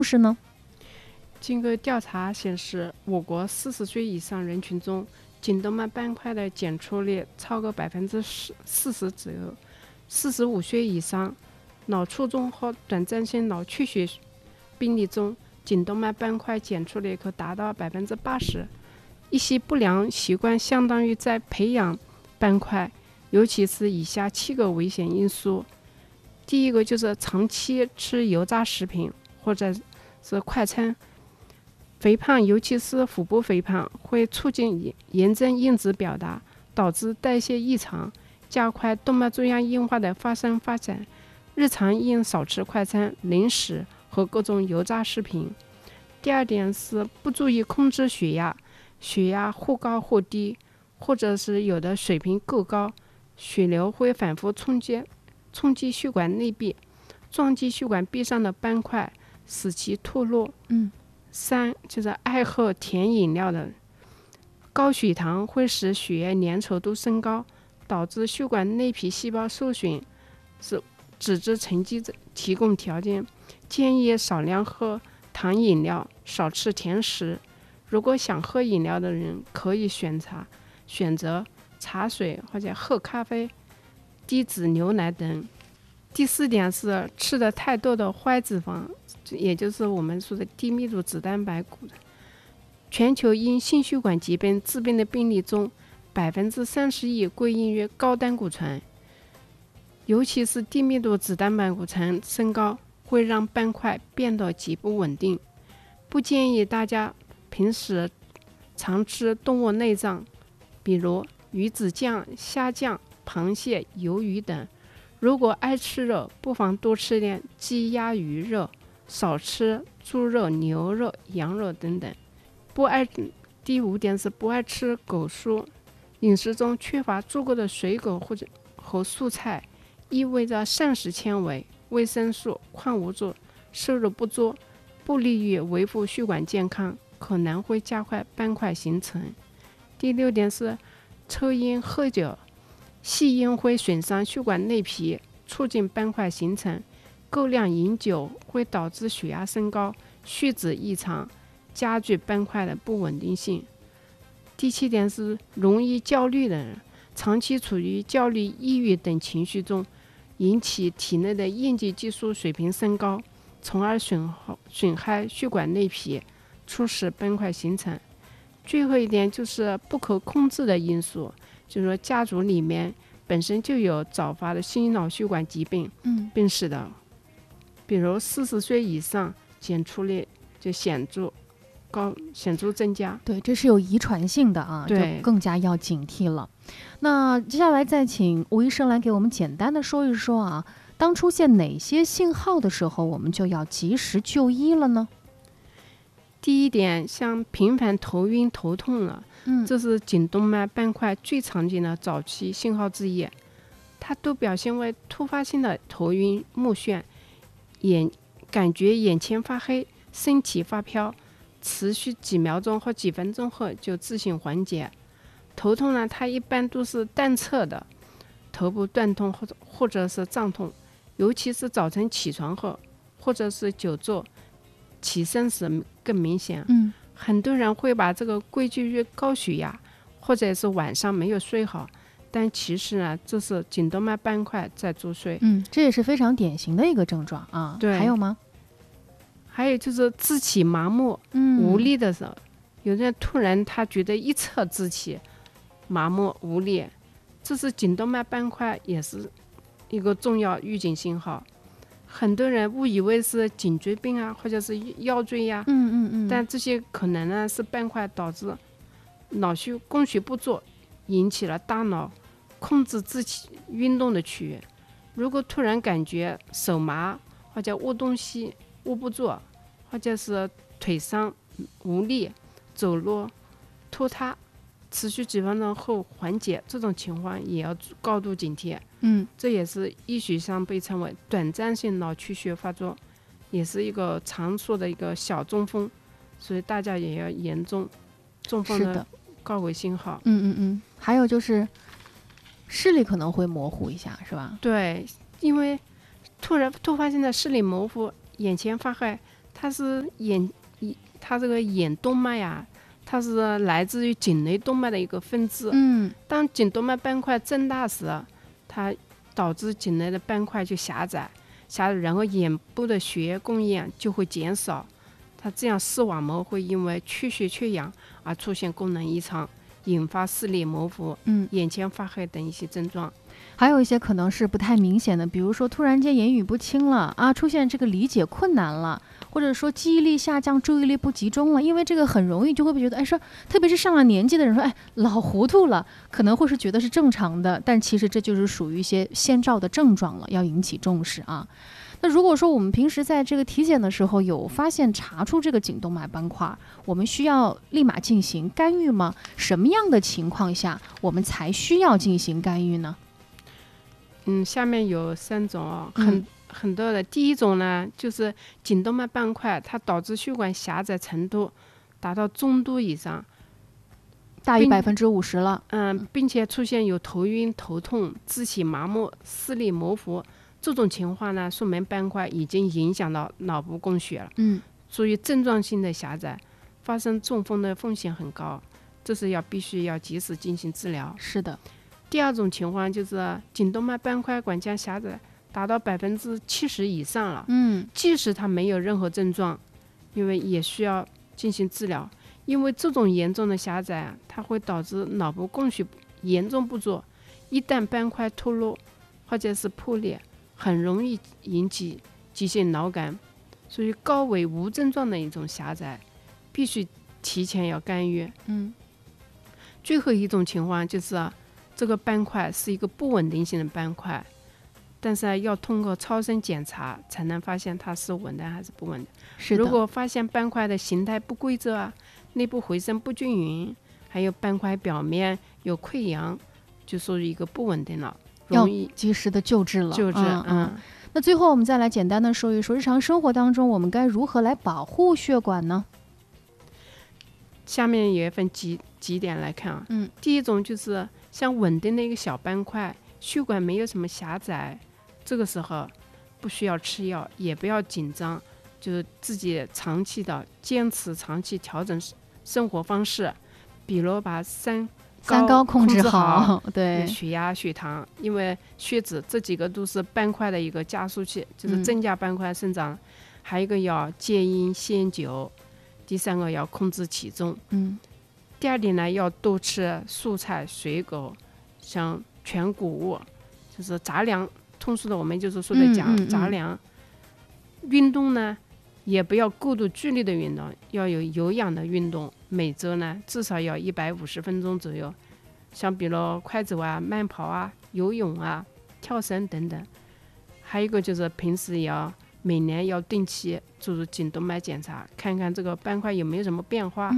是呢？ 经过调查显示，我国40岁以上人群中，颈动脉斑块的检出率超过40%左右。45岁以上脑卒中和短暂性脑缺血病例中，颈动脉斑块检出率可达到80%。一些不良习惯相当于在培养斑块，尤其是以下7个危险因素。第一个就是长期吃油炸食品或者是快餐。肥胖，尤其是腹部肥胖，会促进炎症因子表达，导致代谢异常，加快动脉粥样硬化的发生发展。日常应少吃快餐、零食和各种油炸食品。第二点是不注意控制血压，血压或高或低，或者是有的水平够高，血流会反复冲击血管内壁，撞击血管壁上的斑块，使其脱落。3就是爱喝甜饮料的人，高血糖会使血液粘稠度升高，导致血管内皮细胞受损，是脂质沉积提供条件。建议少量喝糖饮料，少吃甜食。如果想喝饮料的人，可以选择茶水或者喝咖啡、低脂牛奶等。第4点是吃的太多的坏脂肪，也就是我们说的低密度脂蛋白骨。全球因心血管疾病致病的病例中，31%归因于高胆固醇，尤其是低密度脂蛋白骨醇升高，会让斑块变得极不稳定。不建议大家平时常吃动物内脏，比如鱼子酱、虾酱、螃蟹、鱿鱼等。如果爱吃肉，不妨多吃点鸡、鸭、鱼肉，少吃猪肉、牛肉、羊肉等等。第5点是不爱吃果蔬，饮食中缺乏足够的水果和蔬菜，意味着膳食纤维、维生素、矿物质摄入不足，不利于维护血管健康，可能会加快斑块形成。第6点是抽烟喝酒，吸烟会损伤血管内皮，促进斑块形成。过量饮酒会导致血压升高、血脂异常，加剧斑块的不稳定性。第7点是容易焦虑的人，长期处于焦虑、抑郁等情绪中，引起体内的应激激素水平升高，从而损害血管内皮，促使斑块形成。最后一点就是不可控制的因素，就是说家族里面本身就有早发的心脑血管疾病病史的，比如40岁以上，检出率就显著增加。 对，这是有遗传性的啊，就更加要警惕了。那接下来再请吴医生来给我们简单的说一说啊，当出现哪些信号的时候，我们就要及时就医了呢？ 第1点，像频繁头晕头痛了，这是颈动脉斑块最常见的早期信号之一。它都表现为突发性的头晕目眩，感觉眼前发黑，身体发飘，持续几秒钟或几分钟后就自行缓解。头痛呢，它一般都是单侧的，头部断痛或者是胀痛，尤其是早晨起床后或者是久坐起身时更明显。很多人会把这个归咎于高血压，或者是晚上没有睡好，但其实呢，这是颈动脉斑块在作祟。 这也是非常典型的一个症状啊。 对， 还有吗？ 还有就是肢体麻木、无力的时候，有人突然他觉得一侧肢体麻木无力，这是颈动脉斑块也是一个重要预警信号。很多人误以为是颈椎病啊，或者是腰椎呀，但这些可能呢是斑块导致脑供血不足，引起了大脑控制肢体运动的区域。如果突然感觉手麻，或者握东西握不住，或者是腿伤无力、走路拖沓，持续几分钟后缓解，这种情况也要高度警惕。这也是医学上被称为短暂性脑缺血发作，也是一个常说的一个小中风，所以大家也要严重中风的高危信号。 还有就是视力可能会模糊一下，是吧？ 对，因为突发性的视力模糊、眼前发黑， 它这个眼动脉呀，它是来自于颈内动脉的一个分支。当颈动脉斑块增大时，它导致颈内的斑块就狭窄，然后眼部的血液供应就会减少，它这样视网膜会因为缺血缺氧而出现功能异常，引发视力模糊、眼前发黑等一些症状。 还有一些可能是不太明显的，比如说突然间言语不清了啊，出现这个理解困难了，或者说记忆力下降、注意力不集中了。因为这个很容易就会觉得，说特别是上了年纪的人说，老糊涂了，可能会是觉得是正常的，但其实这就是属于一些先兆的症状了，要引起重视啊。那如果说我们平时在这个体检的时候有发现查出这个颈动脉斑块，我们需要立马进行干预吗？什么样的情况下我们才需要进行干预呢？ 下面有3种很多的。第一种呢，就是颈动脉斑块它导致血管狭窄程度达到中度以上， 大于50%了。 并且出现有头晕、头痛、肢体麻木、视力模糊，这种情况呢，说明斑块已经影响到脑部供血了，属于症状性的狭窄，发生中风的风险很高，这是必须要及时进行治疗。 是的。 第二种情况就是颈动脉斑块管腔狭窄达到70%以上了，即使它没有任何症状，因为也需要进行治疗，因为这种严重的狭窄它会导致脑部供血严重不足，一旦斑块脱落或者是破裂，很容易引起急性脑梗，属于高危无症状的一种狭窄，必须提前要干预。最后一种情况就是这个斑块是一个不稳定性的斑块，但是要通过超声检查才能发现它是稳定还是不稳定。 是的。 如果发现斑块的形态不规则内部回声不均匀，还有斑块表面有溃疡，就属于一个不稳定了，容易及时的救治了。 那最后我们再来简单的说一说，日常生活当中我们该如何来保护血管呢？ 下面也分几点来看第一种就是像稳定的一个小斑块，血管没有什么狭窄，这个时候不需要吃药，也不要紧张，就是自己长期的坚持，长期调整生活方式，比如把三高控制好， 对， 血压、血糖，因为血脂这几个都是斑块的一个加速器，就是增加斑块生长。还有一个要戒烟限酒，第3个要控制体重。第2点呢，要多吃蔬菜水果，像全谷物，就是杂粮，通俗的我们就是说的讲杂粮。运动呢也不要过度剧烈的运动，要有有氧的运动，每周呢至少要150分钟左右，像比如快走慢跑游泳跳绳等等。还有一个就是平时每年要定期做入颈动脉检查，看看这个斑块有没有什么变化。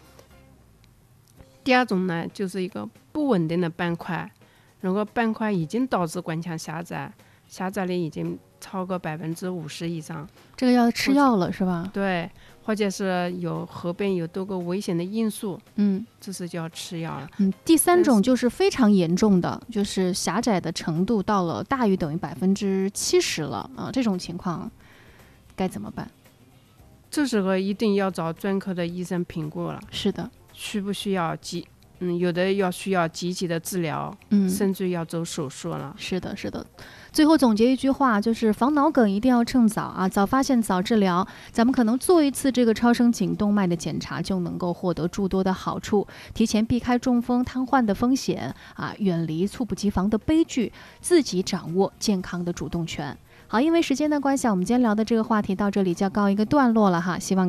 第2种呢，就是一个不稳定的斑块，如果斑块已经导致管腔狭窄率已经超过50%以上， 这个要吃药了是吧？ 对，或者是合并有多个危险的因素，这是就要吃药了。 第3种就是非常严重的，就是狭窄的程度到了大于等于70%了这种情况该怎么办？ 这时候一定要找专科的医生评估了。 是的。 需不需要有的需要积极的治疗，甚至要走手术了。 是的，是的。最后总结一句话，就是防脑梗一定要趁早早发现早治疗。咱们可能做一次这个超声颈动脉的检查，就能够获得诸多的好处，提前避开中风瘫痪的风险远离猝不及防的悲剧，自己掌握健康的主动权。好，因为时间的关系，我们今天聊的这个话题到这里就要告一个段落了希望